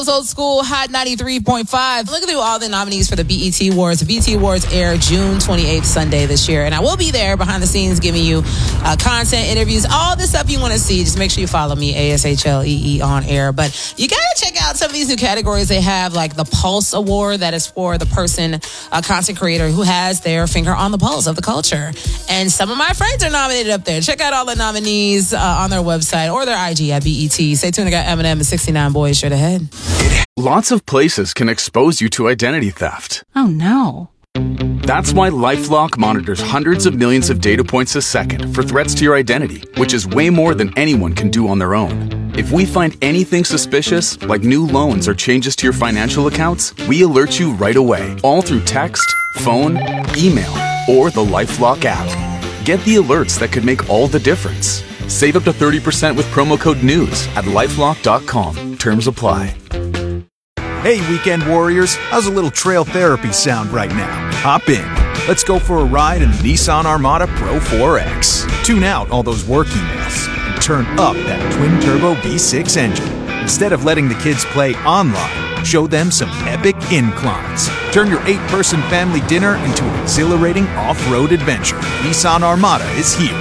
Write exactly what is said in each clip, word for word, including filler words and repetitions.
Old School Hot ninety-three point five. Looking through all the nominees for the B E T Awards. The B E T Awards air June twenty-eighth, Sunday this year. And I will be there behind the scenes giving you uh, content, interviews, all the stuff you want to see. Just make sure you follow me, A S H L E E on air. But you got to check out some of these new categories they have, like the Pulse Award. That is for the person, a content creator who has their finger on the pulse of the culture. And some of my friends are nominated up there. Check out all the nominees uh, on their website or their I G at B E T. Stay tuned. I got Eminem and sixty-nine Boys straight ahead. Lots of places can expose you to identity theft. Oh, no. That's why LifeLock monitors hundreds of millions of data points a second for threats to your identity, which is way more than anyone can do on their own. If we find anything suspicious, like new loans or changes to your financial accounts, we alert you right away, all through text, phone, email, or the LifeLock app. Get the alerts that could make all the difference. Save up to thirty percent with promo code NEWS at lifelock dot com. Terms apply. Hey, weekend warriors, how's a little trail therapy sound right now? Hop in. Let's go for a ride in the Nissan Armada Pro four X. Tune out all those work emails and turn up that twin-turbo V six engine. Instead of letting the kids play online, show them some epic inclines. Turn your eight-person family dinner into an exhilarating off-road adventure. Nissan Armada is here.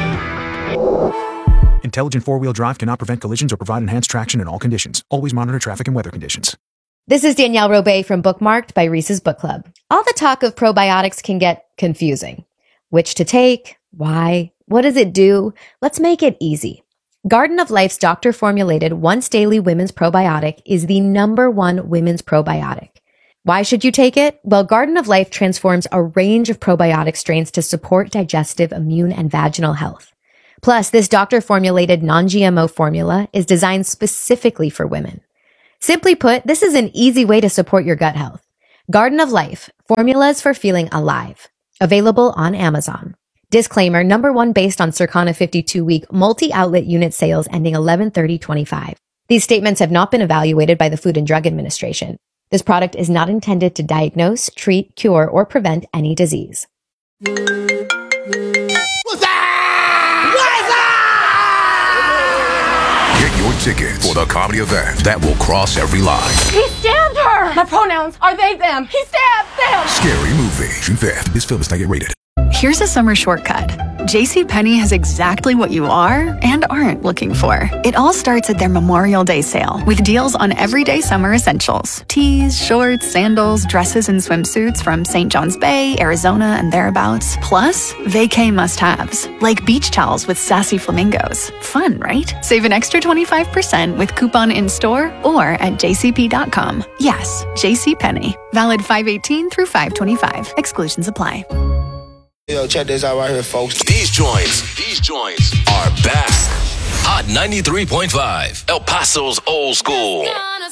Intelligent four-wheel drive cannot prevent collisions or provide enhanced traction in all conditions. Always monitor traffic and weather conditions. This is Danielle Robay from Bookmarked by Reese's Book Club. All the talk of probiotics can get confusing. Which to take? Why? What does it do? Let's make it easy. Garden of Life's doctor-formulated once-daily women's probiotic is the number one women's probiotic. Why should you take it? Well, Garden of Life transforms a range of probiotic strains to support digestive, immune, and vaginal health. Plus, this doctor-formulated non-G M O formula is designed specifically for women. Simply put, this is an easy way to support your gut health. Garden of Life, formulas for feeling alive. Available on Amazon. Disclaimer, number one based on Circana fifty-two week multi-outlet unit sales ending eleven thirty twenty-five. These statements have not been evaluated by the Food and Drug Administration. This product is not intended to diagnose, treat, cure, or prevent any disease. What's that? Get your tickets for the comedy event that will cross every line. He stabbed her! My pronouns are they, them. He stabbed them! Scary Movie. June fifth. This film is not yet rated. Here's a summer shortcut. JCPenney has exactly what you are and aren't looking for. It all starts at their Memorial Day sale with deals on everyday summer essentials. Tees, shorts, sandals, dresses, and swimsuits from Saint John's Bay, Arizona, and thereabouts. Plus, vacay must-haves, like beach towels with sassy flamingos. Fun, right? Save an extra twenty-five percent with coupon in-store or at j c p dot com. Yes, JCPenney. Valid five eighteen through five twenty-five. Exclusions apply. Yo, check this out right here, folks. These joints, these joints are back. Hot ninety-three point five, El Paso's Old School.